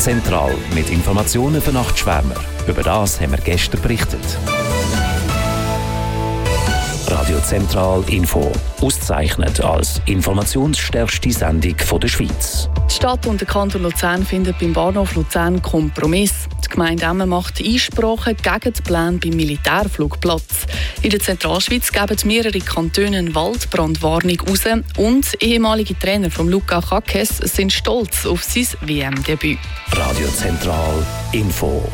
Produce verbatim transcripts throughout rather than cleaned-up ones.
Zentral mit Informationen für Nachtschwärmer. Über das haben wir gestern berichtet. Radio Zentral Info. Ausgezeichnet als informationsstärkste Sendung der Schweiz. Die Stadt und der Kanton Luzern finden beim Bahnhof Luzern Kompromiss. Die Gemeinde Emmen macht Einsprachen gegen den Plan beim Militärflugplatz. In der Zentralschweiz geben mehrere Kantone eine Waldbrandwarnung raus. Und ehemalige Trainer von Luca Kakes sind stolz auf sein W M-Debüt. Radio Zentral Info.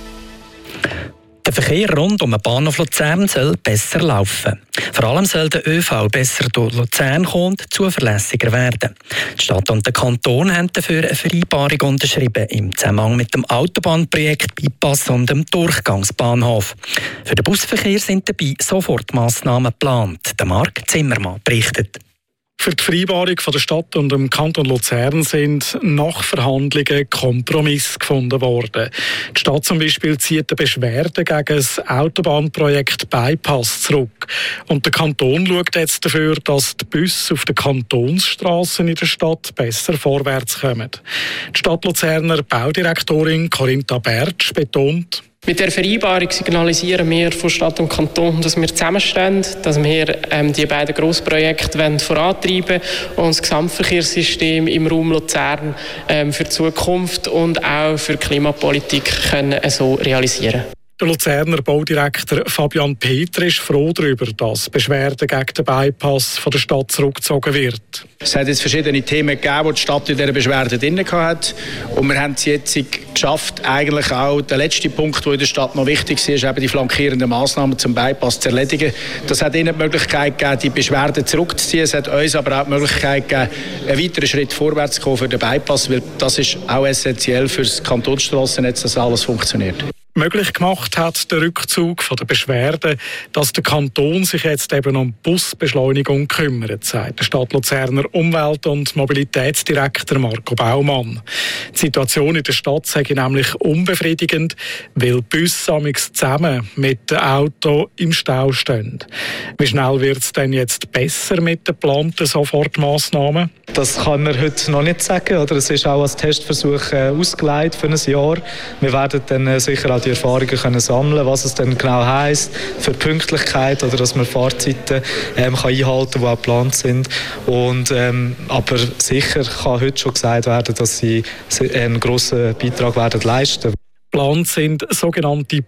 Der Verkehr rund um den Bahnhof Luzern soll besser laufen. Vor allem soll der ÖV besser durch Luzern kommen und zuverlässiger werden. Die Stadt und der Kanton haben dafür eine Vereinbarung unterschrieben im Zusammenhang mit dem Autobahnprojekt Bypass und dem Durchgangsbahnhof. Für den Busverkehr sind dabei Sofortmaßnahmen geplant. Der Marc Zimmermann berichtet. Für die Vereinbarung von der Stadt und dem Kanton Luzern sind nach Verhandlungen Kompromisse gefunden worden. Die Stadt zum Beispiel zieht eine Beschwerde gegen das Autobahnprojekt Bypass zurück. Und der Kanton schaut jetzt dafür, dass die Busse auf den Kantonsstrassen in der Stadt besser vorwärts kommen. Die Stadt Luzerner Baudirektorin Corinta Bertsch betont: Mit der Vereinbarung signalisieren wir von Stadt und Kanton, dass wir zusammenstehen, dass wir ähm, die beiden Grossprojekte wollen vorantreiben und das Gesamtverkehrssystem im Raum Luzern ähm, für die Zukunft und auch für die Klimapolitik können äh, so realisieren. Der Luzerner Baudirektor Fabian Peter ist froh darüber, dass Beschwerden gegen den Bypass von der Stadt zurückgezogen wird. Es hat jetzt verschiedene Themen gegeben, die die Stadt in dieser Beschwerde drin hatte. Und wir haben es jetzt geschafft, eigentlich auch der letzte Punkt, der in der Stadt noch wichtig ist, eben die flankierenden Massnahmen zum Bypass zu erledigen. Das hat ihnen die Möglichkeit gegeben, die Beschwerden zurückzuziehen. Es hat uns aber auch die Möglichkeit gegeben, einen weiteren Schritt vorwärts zu kommen für den Bypass, weil das ist auch essentiell für das Kantonsstrassennetz, dass alles funktioniert. Möglich gemacht hat der Rückzug von der Beschwerden, dass der Kanton sich jetzt eben um Busbeschleunigung kümmert, sagt der Stadt Luzerner Umwelt- und Mobilitätsdirektor Marco Baumann. Die Situation in der Stadt sei nämlich unbefriedigend, weil Busse amigs zusammen mit dem Auto im Stau stehen. Wie schnell wird es denn jetzt besser mit den geplanten Sofortmaßnahmen? Das kann man heute noch nicht sagen. Oder? Es ist auch als Testversuch äh, ausgelegt für ein Jahr. Wir werden dann äh, sicher auch die Erfahrungen können sammeln, was es dann genau heisst für die Pünktlichkeit oder dass man Fahrzeiten ähm, kann einhalten kann, die auch geplant sind. Und, ähm, aber sicher kann heute schon gesagt werden, dass sie einen grossen Beitrag werden leisten. Geplant sind sogenannte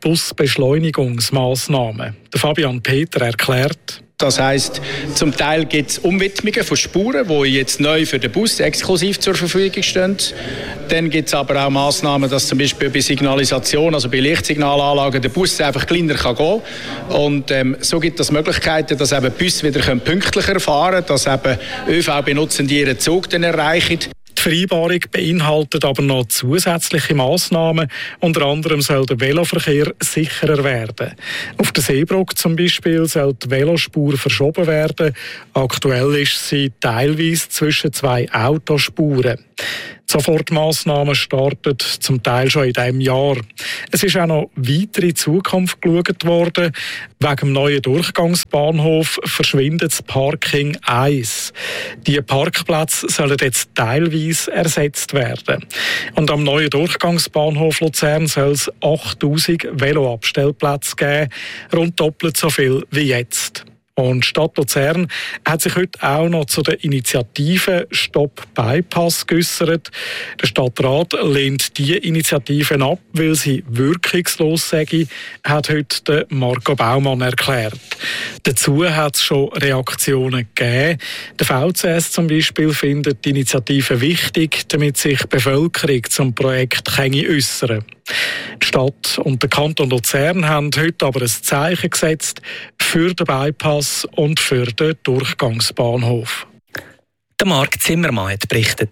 Busbeschleunigungsmaßnahmen. Der Fabian Peter erklärt: Das heisst, zum Teil gibt es Umwidmungen von Spuren, die jetzt neu für den Bus exklusiv zur Verfügung stehen. Dann gibt es aber auch Massnahmen, dass zum Beispiel bei Signalisation, also bei Lichtsignalanlagen, der Bus einfach kleiner kann gehen kann. Und ähm, so gibt es Möglichkeiten, dass eben Busse wieder pünktlicher fahren können, dass eben ÖV-Benutzende ihren Zug dann erreichen. Die Vereinbarung beinhaltet aber noch zusätzliche Massnahmen. Unter anderem soll der Veloverkehr sicherer werden. Auf der Seebrücke zum Beispiel soll die Velospur verschoben werden. Aktuell ist sie teilweise zwischen zwei Autospuren. Die Sofortmaßnahmen starten zum Teil schon in diesem Jahr. Es ist auch noch weiter in die Zukunft geschaut worden. Wegen dem neuen Durchgangsbahnhof verschwindet das Parking eins. Die Parkplätze sollen jetzt teilweise ersetzt werden. Und am neuen Durchgangsbahnhof Luzern soll es achttausend Veloabstellplätze geben, rund doppelt so viel wie jetzt. Und die Stadt Luzern hat sich heute auch noch zu der Initiative Stopp Bypass geäussert. Der Stadtrat lehnt diese Initiativen ab, weil sie wirkungslos sei, hat heute Marco Baumann erklärt. Dazu hat es schon Reaktionen gegeben. Der V C S zum Beispiel findet die Initiative wichtig, damit sich die Bevölkerung zum Projekt äußern kann. Die Stadt und der Kanton Luzern haben heute aber ein Zeichen gesetzt für den Bypass und für den Durchgangsbahnhof. Der Marc Zimmermann hat berichtet.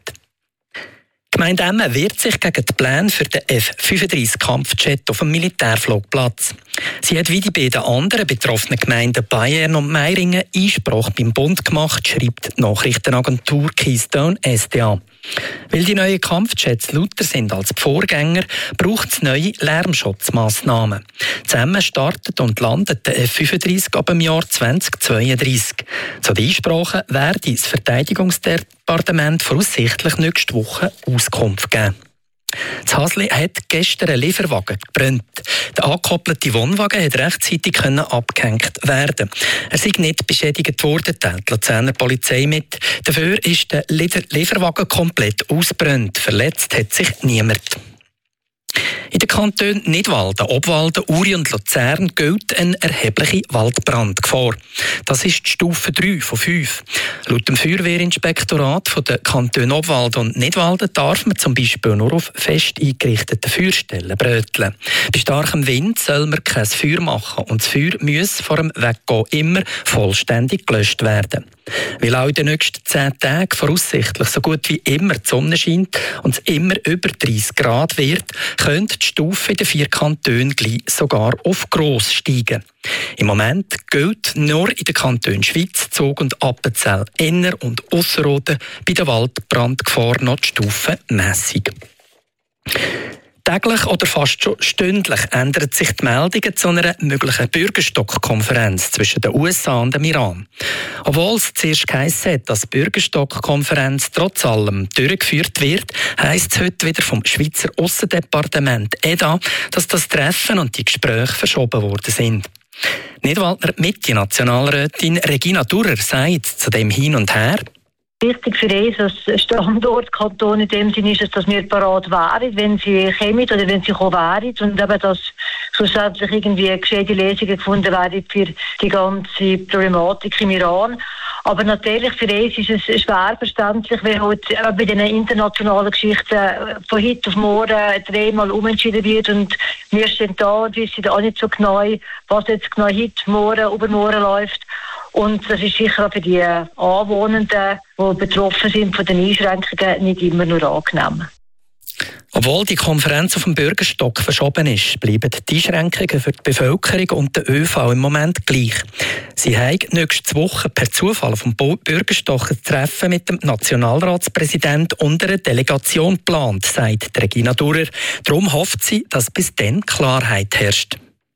Die Gemeinde Emmen wehrt sich gegen die Pläne für den F fünfunddreißig Kampfjet auf dem Militärflugplatz. Sie hat wie die beiden anderen betroffenen Gemeinden Bayern und Meiringen Einsprache beim Bund gemacht, schreibt die Nachrichtenagentur Keystone S D A. Weil die neuen Kampfjets lauter sind als die Vorgänger, braucht es neue Lärmschutzmaßnahmen. Zusammen startet und landet der F fünfunddreißig ab dem Jahr zweitausendzweiunddreißig. Zu den Einsprachen werde das Verteidigungsdepartement voraussichtlich nächste Woche Auskunft geben. Das Hasli hat gestern einen Lieferwagen gebrannt. Der angekoppelte Wohnwagen hat rechtzeitig abgehängt werden. Er sei nicht beschädigt worden, teilt die Luzerner Polizei mit. Dafür ist der Lieferwagen komplett ausgebrannt. Verletzt hat sich niemand. In den Kantonen Nidwalden, Obwalden, Uri und Luzern gilt eine erhebliche Waldbrandgefahr. Das ist die Stufe drei von fünf. Laut dem Feuerwehrinspektorat der Kantone Obwalden und Nidwalden darf man zum Beispiel nur auf fest eingerichteten Feuerstellen bröteln. Bei starkem Wind soll man kein Feuer machen und das Feuer muss vor dem Weggehen immer vollständig gelöscht werden. Weil auch in den nächsten zehn Tagen voraussichtlich so gut wie immer die Sonne scheint und es immer über dreißig Grad wird, könnte die Stufe in den vier Kantonen gleich sogar auf gross steigen. Im Moment gilt nur in den Kantonen Schwyz, Zug und Appenzell Inner- und Ausserrhoden bei der Waldbrandgefahr noch die Stufe mässig. Täglich oder fast schon stündlich ändern sich die Meldungen zu einer möglichen Bürgerstock-Konferenz zwischen den U S A und dem Iran. Obwohl es zuerst geheissen hat, dass die Bürgerstock-Konferenz trotz allem durchgeführt wird, heisst es heute wieder vom Schweizer Aussendepartement E D A, dass das Treffen und die Gespräche verschoben worden sind. Nidwaldner Mitte-Nationalrätin Regina Durrer sagt zu dem Hin und Her: Wichtig für uns als Standortkanton in dem Sinne ist, dass wir parat wären, wenn sie kommen oder wenn sie kommen wären. Und eben, dass schlussendlich irgendwie gescheite Lösungen gefunden werden für die ganze Problematik im Iran. Aber natürlich für uns ist es schwer verständlich, weil heute bei diesen internationalen Geschichten von heute auf morgen dreimal umentschieden wird und wir stehen da und wissen auch nicht so genau, was jetzt genau heute, morgen, übermorgen läuft. Und das ist sicher auch für die Anwohnenden, die betroffen sind von den Einschränkungen, nicht immer nur angenehm. Obwohl die Konferenz auf dem Bürgerstock verschoben ist, bleiben die Einschränkungen für die Bevölkerung und den Ö V im Moment gleich. Sie haben nächste Woche per Zufall auf dem Bürgerstock ein Treffen mit dem Nationalratspräsidenten und einer Delegation geplant, sagt Regina Durrer. Darum hofft sie, dass bis dann Klarheit herrscht.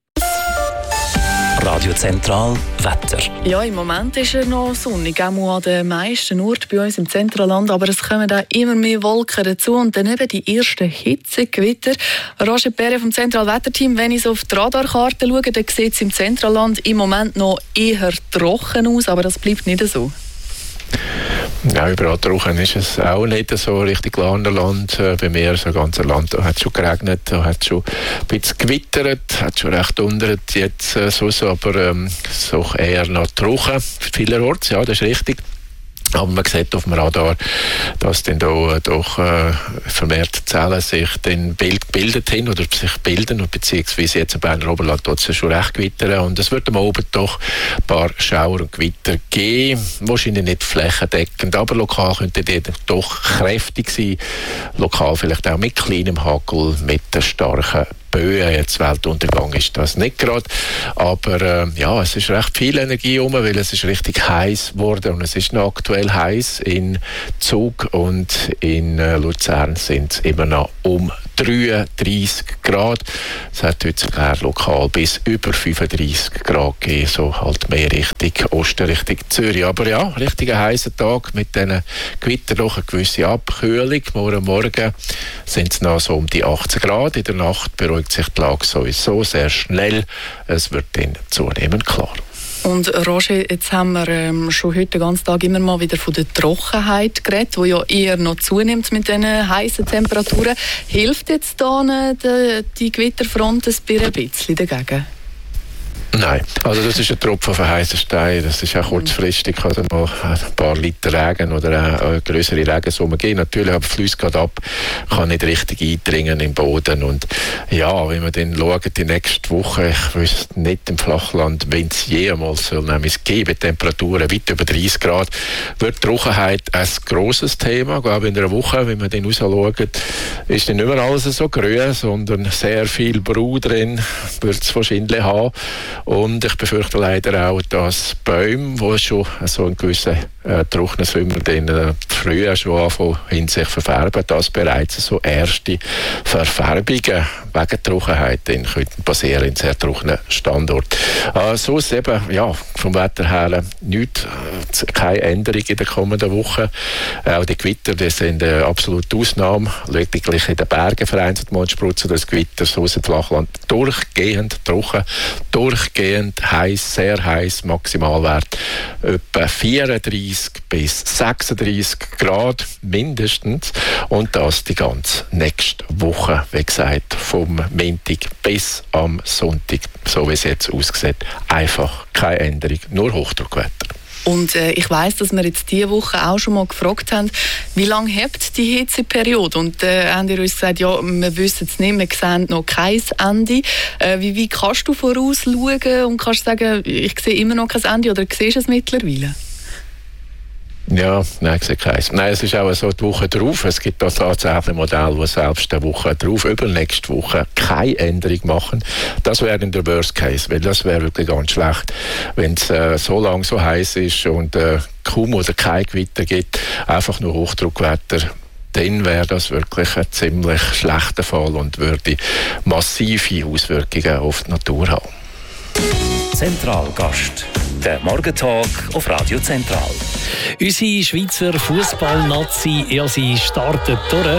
Radio Zentral Wetter. Ja, im Moment ist er noch sonnig, auch an den meisten Orten bei uns im Zentralland, aber es kommen auch immer mehr Wolken dazu und dann eben die ersten Hitzegewitter. Roger Perre vom Zentralwetterteam, wenn ich so auf die Radarkarte schaue, dann sieht es im Zentralland im Moment noch eher trocken aus, aber das bleibt nicht so. Ja, überall trocken ist es auch nicht so richtig Land. Äh, bei mir, so ganze Land, da hat es schon geregnet, da hat es schon ein bisschen gewittert, hat schon recht dundert jetzt äh, so, so, aber ähm, so eher noch trocken vielerorts, ja, das ist richtig. Aber man sieht auf dem Radar, dass dann da doch äh, vermehrt Zellen sich dann Bild gebildet haben oder sich bilden, beziehungsweise jetzt im Berner Oberland dort es schon recht gewittern. Und es wird am Abend doch ein paar Schauer und Gewitter geben. Wahrscheinlich nicht flächendeckend, aber lokal könnte die doch kräftig sein. Lokal vielleicht auch mit kleinem Hagel, mit starken Böen. Jetzt Weltuntergang ist das nicht gerade. Aber äh, ja, es ist recht viel Energie rum, weil es ist richtig heiß geworden und es ist noch aktuell heiß. In Zug und in äh, Luzern sind es immer noch um dreiunddreissig Grad. Es hat heute sogar lokal bis über fünfunddreissig Grad gegeben, so halt mehr Richtung Osten, Richtung Zürich. Aber ja, richtiger heißer Tag mit diesen Gewittern, doch eine gewisse Abkühlung. Morgen Morgen sind es noch so um die achtzehn Grad. In der Nacht beruhigt sich die Lage sowieso sehr schnell. Es wird dann zunehmend klar. Und Roger, jetzt haben wir ähm, schon heute den ganzen Tag immer mal wieder von der Trockenheit geredet, die ja eher noch zunimmt mit diesen heißen Temperaturen. Hilft jetzt da die, die Gewitterfront ein bisschen dagegen? Nein, also das ist ein Tropfen auf einen heißen Stein. Das ist auch kurzfristig, also mal ein paar Liter Regen oder auch größere Regensumme geben. Natürlich, aber fließt gerade ab, kann nicht richtig eindringen im Boden. Und ja, wenn wir dann schauen, die nächste Woche, ich wüsste nicht im Flachland, wenn es jemals soll, nämlich es geben Temperaturen weit über dreißig Grad, wird Trockenheit ein grosses Thema. Ich glaube, in einer Woche, wenn wir dann rausschauen, ist dann nicht mehr alles so grün, sondern sehr viel Brau drin, wird es wahrscheinlich haben. Und ich befürchte leider auch, dass Bäume, die schon so einen gewissen äh, trockenen Sommer dann äh, früher schon anfangen, in sich verfärben, dass bereits so erste Verfärbungen wegen Trockenheit dann könnten passieren in sehr trockenen Standorten. Äh, sonst eben, ja, vom Wetter her nichts, äh, keine Änderung in der kommenden Woche. Äh, auch die Gewitter, das sind eine absolute Ausnahme. Lediglich in den Bergen vereinzelt mal spritzen das Gewitter, so ist das Flachland durchgehend trocken, durchgehend heiß, sehr heiß, Maximalwert etwa vierunddreißig bis sechsunddreißig Grad mindestens, und das die ganze nächste Woche, wie gesagt, vom Montag bis am Sonntag, so wie es jetzt aussieht, einfach keine Änderung, nur Hochdruckwetter. Und äh, ich weiss, dass wir jetzt diese Woche auch schon mal gefragt haben, wie lange hebt die Hitzeperiode? Und äh, haben ihr uns gesagt, ja, wir wissen es nicht, wir sehen noch kein Ende. Äh, wie, wie kannst du vorausschauen und kannst sagen, ich sehe immer noch kein Ende, oder siehst du es mittlerweile? Ja, nein, ich sehe keins. Nein, es ist auch so die Woche drauf. Es gibt da tatsächlich Modelle, die selbst die Woche drauf, übernächste Woche, keine Änderung machen. Das wäre in der Worst Case, weil das wäre wirklich ganz schlecht, wenn es äh, so lang so heiß ist und äh, kaum oder kein Gewitter gibt, einfach nur Hochdruckwetter. Dann wäre das wirklich ein ziemlich schlechter Fall und würde massive Auswirkungen auf die Natur haben. Zentralgast. Der Morgentalk auf Radio Zentral. Unsere Schweizer Fußball-Nazi, ja, sie startet durch.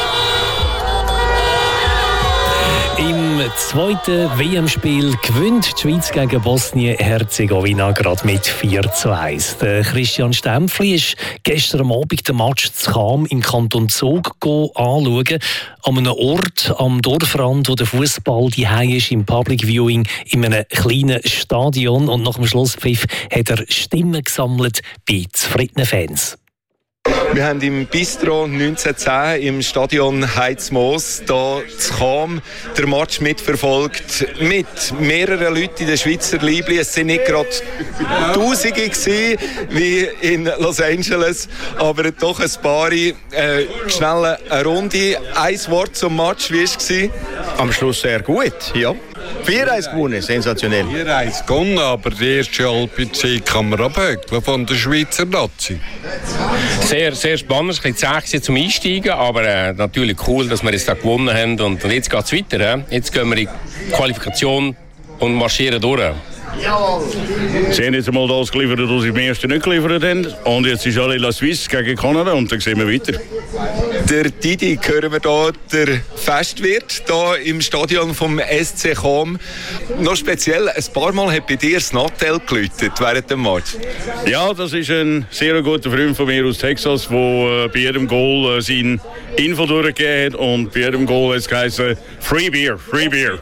Im zweiten W M-Spiel gewinnt die Schweiz gegen Bosnien-Herzegowina gerade mit vier zu eins. Der Christian Stempfli ist gestern am Abend den Match zu Cham im Kanton Zug anschauen. An einem Ort am Dorfrand, wo der Fußball die Hause ist, im Public Viewing in einem kleinen Stadion. Und nach dem Schlusspfiff hat er Stimmen gesammelt bei zufriedenen Fans. Wir haben im Bistro neunzehnhundertzehn im Stadion Heizmoos hier zu Cham den Match mitverfolgt mit mehreren Leuten in der Schweizer Liebli. Es waren nicht gerade Tausende gewesen, wie in Los Angeles, aber doch ein paar. Äh, schnell eine Runde. Ein Wort zum Match, wie war es? Am Schluss sehr gut, ja. vier eins gewonnen, sensationell. vier eins gewonnen, aber die erste Halbzeit kann man abhökeln von der Schweizer Nazi. Sehr, sehr spannend, ein bisschen zäh zum Einsteigen, aber äh, natürlich cool, dass wir jetzt da gewonnen haben. Und, und jetzt geht es weiter. Äh? Jetzt gehen wir in die Qualifikation und marschieren durch. Sie haben jetzt einmal das geliefert, was sie im ersten nicht geliefert haben. Und jetzt ist alle La Suisse gegen Kanada und dann sehen wir weiter. Der Didi, hören wir hier, der Festwirt hier im Stadion vom S C Cham. Noch speziell, ein paar Mal hat bei dir das Nattel geläutet während dem Match. Ja, das ist ein sehr guter Freund von mir aus Texas, der äh, bei jedem Goal äh, sein Info durchgegeben hat. Und bei jedem Goal hat es geheißen, Free Beer, Free Beer.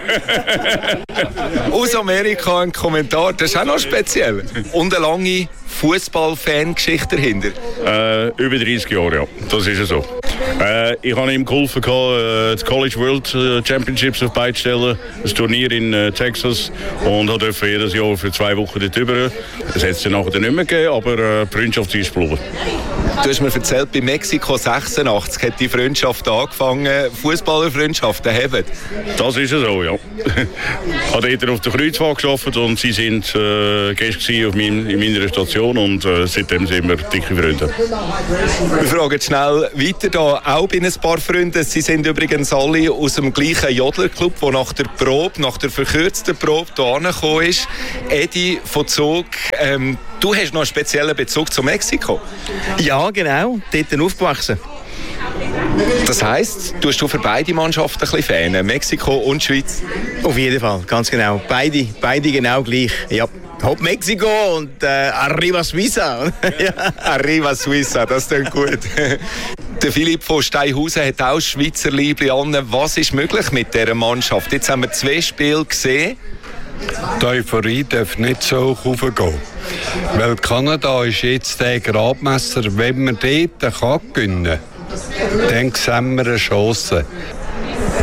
Aus Amerika ein Kommentar, das ist auch noch speziell. Und eine lange Fußball-Fan-Geschichte dahinter. Äh, über dreißig Jahre, ja. Das ist ja so. Äh, ich habe ihm geholfen, äh, das College World Championships auf beide stellen, das Turnier in äh, Texas, und habe jedes Jahr für zwei Wochen dort rüber. Das hat es dann nachher nicht mehr gegeben, aber äh, die Freundschaft ist geblieben. Du hast mir erzählt, bei Mexiko sechsundachtzig hat die Freundschaft angefangen. Fußballerfreundschaften haben. Das ist ja so, ja. Ich habe dort auf der Kreuzfahrt gearbeitet und sie sind äh, Gäste auf mein, in meiner Station, und äh, seitdem sind wir dicke Freunde. Wir fragen schnell weiter da, auch bei ein paar Freunden. Sie sind übrigens alle aus dem gleichen Jodlerclub, der nach der Probe, nach der verkürzten Probe hier angekommen ist. Edi von Zug, ähm, du hast noch einen speziellen Bezug zu Mexiko. Ja, genau, dort aufgewachsen. Das heisst, du hast du für beide Mannschaften ein bisschen Fan, Mexiko und Schweiz? Auf jeden Fall, ganz genau. Beide, beide genau gleich. Ja. Hopp Mexiko und äh, Arriba Suiza. Ja. Arriba Suiza, das klingt gut. Der Philipp von Steinhausen hat auch Schweizer Liebli an. Was ist möglich mit dieser Mannschaft? Jetzt haben wir zwei Spiele gesehen. Die Euphorie darf nicht so hoch hochgehen. Weil Kanada ist jetzt der Gradmesser. Wenn man dort kann gewinnen kann, dann sehen wir eine Chance.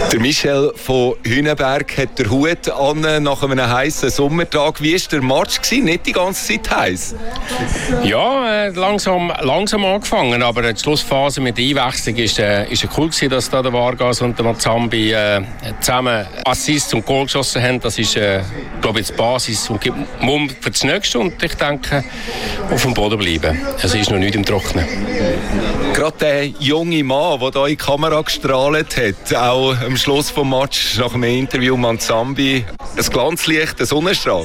Der Michel von Hünenberg hat den Hut an nach einem heißen Sommertag. Wie war der Match? Nicht die ganze Zeit heiß? Ja, äh, langsam, langsam angefangen, aber die Schlussphase mit der Einwechslung ist, äh, ist ja cool gewesen, dass da der Vargas und der Mazambi äh, zusammen Assist und Goal geschossen haben. Das ist, äh, glaube ich, die Basis und gibt Mumm für das Nächste. Und ich denke, auf dem Boden bleiben. Es ist noch nicht im Trocknen. Gerade der junge Mann, der hier in die Kamera gestrahlt hat, auch am Schluss des Matches nach einem Interview mit Mazambi, ein Glanzlicht, ein Sonnenstrahl.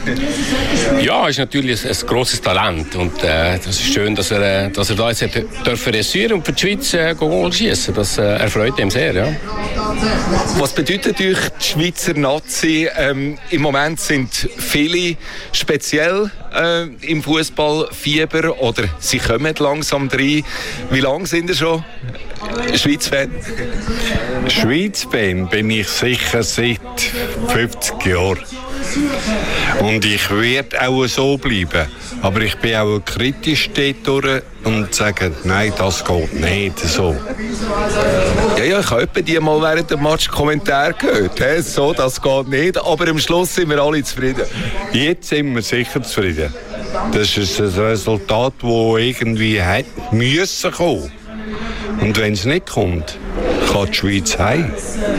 Ja, er ist natürlich ein, ein grosses Talent und äh, das ist schön, dass er, äh, dass er da jetzt dürfen reüssieren und für die Schweiz äh, Goal schießen. Das äh, erfreut ihm sehr. Ja. Was bedeutet euch die Schweizer Nazi? Ähm, Im Moment sind viele speziell äh, im Fußballfieber oder sie kommen langsam rein. Wie lange sind ihr schon Schweiz-Fan? Schweiz-Fan bin ich sicher seit fünfzig Jahren. Und ich werde auch so bleiben. Aber ich bin auch kritisch dort und sage, nein, das geht nicht so. Ja, ja, ich habe die mal während dem Match Kommentar gehört. He? So, das geht nicht. Aber am Schluss sind wir alle zufrieden. Jetzt sind wir sicher zufrieden. Das ist ein Resultat, das irgendwie hat müssen kommen. Und wenn es nicht kommt, kann die Schweiz heim.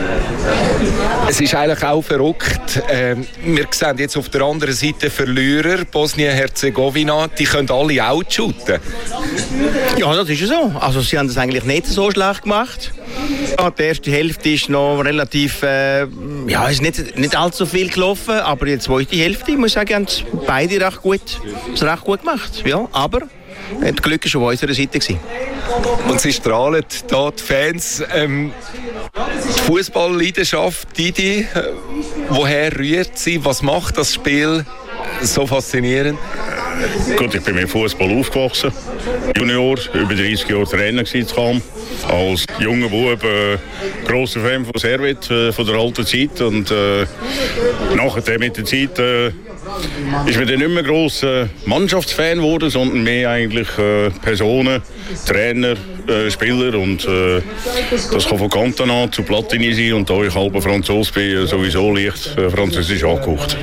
Es ist eigentlich auch verrückt. Ähm, wir sehen jetzt auf der anderen Seite Verlierer, Bosnien-Herzegowina, die können alle outshooten. Ja, das ist so. Also sie haben das eigentlich nicht so schlecht gemacht. Ja, die erste Hälfte ist noch relativ, äh, ja, ist nicht, nicht allzu viel gelaufen, aber die zweite Hälfte, ich muss sagen, haben beide recht gut, recht gut gemacht. Ja, aber das Glück war schon auf unserer Seite gewesen. Und sie strahlen hier die Fans. Ähm, die Fußballleidenschaft, Didi, äh, woher rührt sie? Was macht das Spiel so faszinierend? Gut, ich bin mit Fußball aufgewachsen. Junior, über dreißig Jahre Trainer gewesen. Als junger Bub äh, grosser Fan von Servet, äh, von der alten Zeit. Und äh, nachher mit der Zeit äh, ist man dann nicht mehr gross äh, Mannschaftsfan geworden, sondern mehr eigentlich äh, Personen, Trainer, äh, Spieler. Und äh, das kann von Cantona zu Platini sein. Und da ich halber Franzose bin, sowieso leicht äh, französisch angehaucht.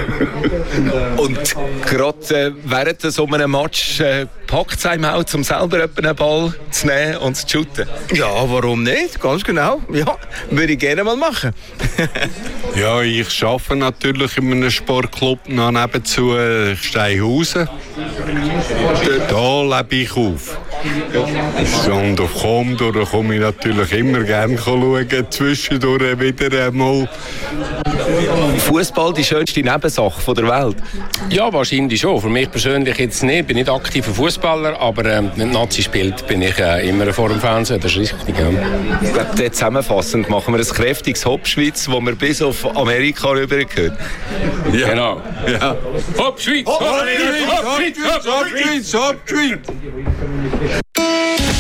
Und gerade äh, während so einem Match äh, packt es einem auch, um selber einen Ball zu nehmen und zu shooten? Ja, warum nicht? Ganz genau. Ja, würde ich gerne mal machen. Ja, ich arbeite natürlich in einem Sportclub noch nebenzu in Steinhausen. Da lebe ich auf. Und auf Komdor komme ich natürlich immer gerne schauen, zwischendurch wieder einmal. Fußball die schönste Nebensache der Welt? Ja, wahrscheinlich schon. Für mich persönlich jetzt nicht. Ich bin nicht aktiver Fußballer, aber ähm, wenn Nazi spielt, bin ich äh, immer vor dem Fernsehen. Das ist richtig. Ja. Ich glaube, zusammenfassend machen wir ein kräftiges Hop-Schweiz, wo wir bis auf Amerika rübergehen. Ja. Genau. Ja. Hop-Schweiz! Hop-Schweiz! Hop-Schweiz! Hop-Schweiz!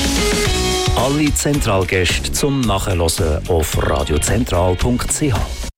Alle Zentralgäste zum Nachhören auf radiozentral punkt c h.